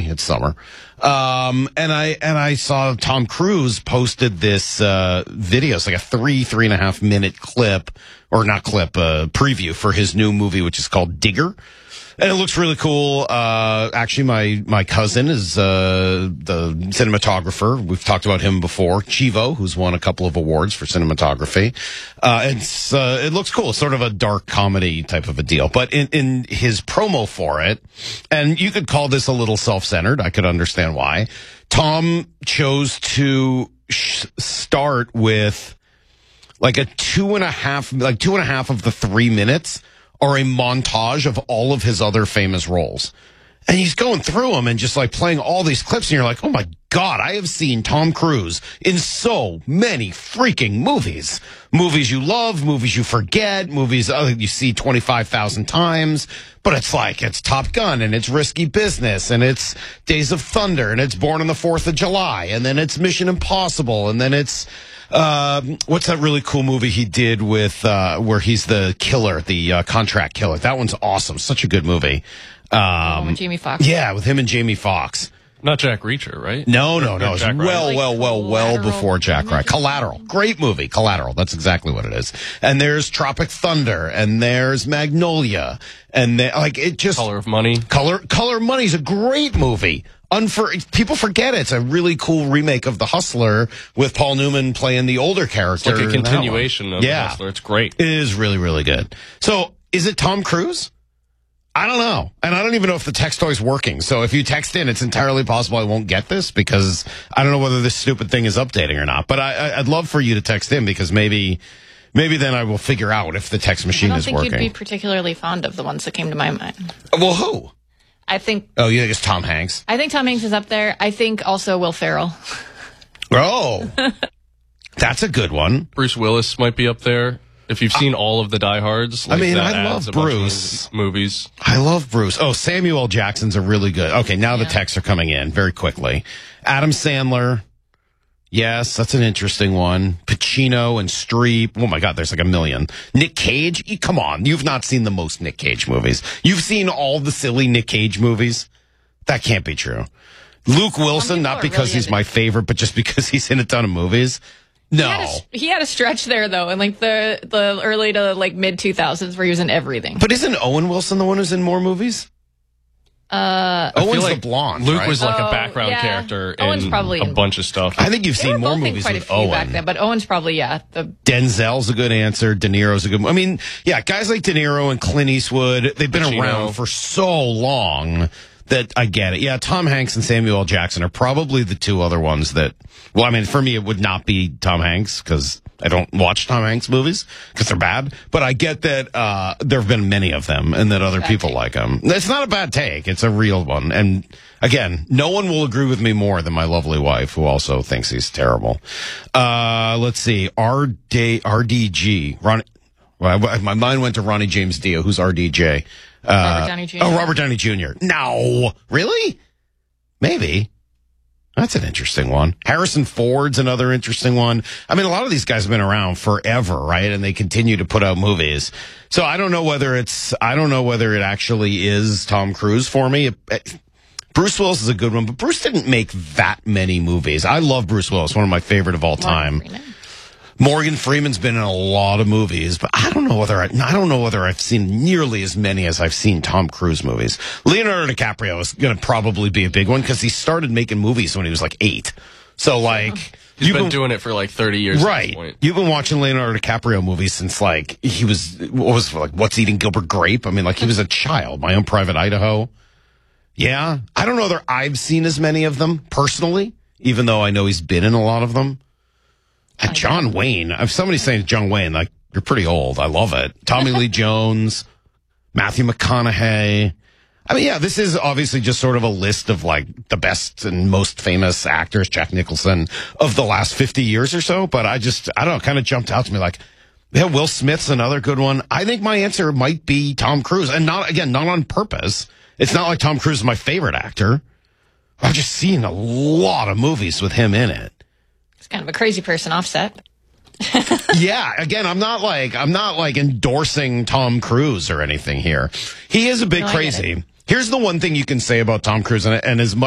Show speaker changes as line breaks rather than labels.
It's summer. And I saw Tom Cruise posted this video. It's like a 3.5 minute clip, or not clip, preview for his new movie, which is called Digger. And it looks really cool. Actually, my cousin is the cinematographer. We've talked about him before. Chivo, who's won a couple of awards for cinematography. It looks cool. It's sort of a dark comedy type of a deal. But in his promo for it, and you could call this a little self-centered. I could understand why. Tom chose to start with like two and a half of the 3 minutes are a montage of all of his other famous roles. And he's going through them and just like playing all these clips, and you're like, oh my God, I have seen Tom Cruise in so many freaking movies. Movies you love, movies you forget, movies you see 25,000 times. But it's like, it's Top Gun, and it's Risky Business, and it's Days of Thunder, and it's Born on the 4th of July, and then it's Mission Impossible, and then it's what's that really cool movie he did with where he's the killer, the contract killer? That one's awesome. Such a good movie.
With Jamie Foxx.
Yeah, with him and Jamie Foxx.
Not Jack Reacher, right?
No. It's well before Jack Reacher. Collateral. Great movie. Collateral. That's exactly what it is. And there's Tropic Thunder, and there's Magnolia, and
Color of Money.
Color Money is a great movie. People forget it's a really cool remake of The Hustler with Paul Newman playing the older character.
It's like a continuation of The Hustler. It's great.
It is really, really good. So, is it Tom Cruise? I don't know. And I don't even know if the text toy is working. So if you text in, it's entirely possible I won't get this, because I don't know whether this stupid thing is updating or not. But I'd love for you to text in, because maybe then I will figure out if the text machine is working.
I don't think you'd be particularly fond of the ones that came to my mind.
Well, who?
I think...
Oh, you think it's Tom Hanks?
I think Tom Hanks is up there. I think also Will Ferrell.
Oh. That's a good one.
Bruce Willis might be up there. If you've seen all of the Die Hards,
I love Bruce.
Movies.
I love Bruce. Oh, Samuel L. Jackson's a really good. Okay, now the texts are coming in very quickly. Adam Sandler. Yes, that's an interesting one. Pacino and Streep. Oh my God, there's like a million. Nick Cage. Come on, you've not seen the most Nick Cage movies. You've seen all the silly Nick Cage movies. That can't be true. Luke Wilson, not because he's my favorite, but just because he's in a ton of movies. No.
He had a stretch there, though, in like the early to like mid 2000s where he was in everything.
But isn't Owen Wilson the one who's in more movies? Owen's
like
the blonde.
Luke
right?
was like a background character
Owen's
in
probably
a bunch of stuff.
I think you've seen more movies with Owen.
Back then, but Owen's probably,
Denzel's a good answer. De Niro's a good... I mean, yeah, guys like De Niro and Clint Eastwood, they've been around for so long that I get it. Yeah, Tom Hanks and Samuel L. Jackson are probably the two other ones that... Well, I mean, for me, it would not be Tom Hanks, because I don't watch Tom Hanks movies, because they're bad. But I get that there have been many of them, and that other people like them. It's not a bad take. It's a real one. And again, no one will agree with me more than my lovely wife, who also thinks he's terrible. Let's see. RDG. My mind went to Ronnie James Dio. Who's RDJ?
Robert Downey Jr.
Oh, Robert Downey Jr. No. Really? Maybe. That's an interesting one. Harrison Ford's another interesting one. I mean, a lot of these guys have been around forever, right? And they continue to put out movies. So I don't know whether it actually is Tom Cruise for me. Bruce Willis is a good one, but Bruce didn't make that many movies. I love Bruce Willis, one of my favorite of all time. Morgan Freeman's been in a lot of movies, but I don't know whether I've seen nearly as many as I've seen Tom Cruise movies. Leonardo DiCaprio is going to probably be a big one, because he started making movies when he was like 8. So like
he's been doing it for like 30 years.
Right.
At this point.
You've been watching Leonardo DiCaprio movies since like he was What's Eating Gilbert Grape? I mean, like he was a child. My Own Private Idaho. Yeah. I don't know whether I've seen as many of them personally, even though I know he's been in a lot of them. John Wayne. If somebody's saying John Wayne, like, you're pretty old. I love it. Tommy Lee Jones, Matthew McConaughey. I mean, yeah, this is obviously just sort of a list of like the best and most famous actors, Jack Nicholson, of the last 50 years or so. But I don't know, it kind of jumped out to me like, yeah, Will Smith's another good one. I think my answer might be Tom Cruise, and not on purpose. It's not like Tom Cruise is my favorite actor. I've just seen a lot of movies with him in it.
Kind of a crazy person offset.
Yeah, again, I'm not like endorsing Tom Cruise or anything here. He is a bit crazy. Here's the one thing you can say about Tom Cruise, and as much